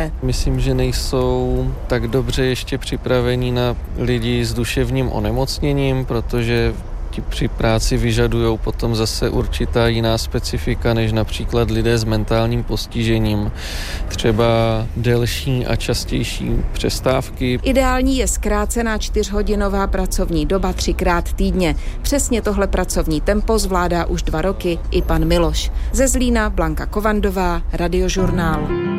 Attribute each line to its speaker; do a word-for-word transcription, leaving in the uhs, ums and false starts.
Speaker 1: důležité.
Speaker 2: Myslím, že nejsou tak dobře ještě připravení na lidi s duševním onemocněním, protože ti při práci vyžadují potom zase určitá jiná specifika než například lidé s mentálním postižením. Třeba delší a častější přestávky.
Speaker 1: Ideální je zkrácená čtyřhodinová pracovní doba třikrát týdně. Přesně tohle pracovní tempo zvládá už dva roky i pan Miloš. Ze Zlína Blanka Kovandová, Radiožurnál.